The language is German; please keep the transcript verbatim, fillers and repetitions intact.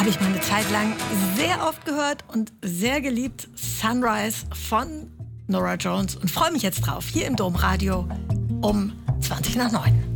habe ich mal eine Zeit lang sehr oft gehört und sehr geliebt. Sunrise von Norah Jones und freue mich jetzt drauf, hier im Domradio um zwanzig nach neun.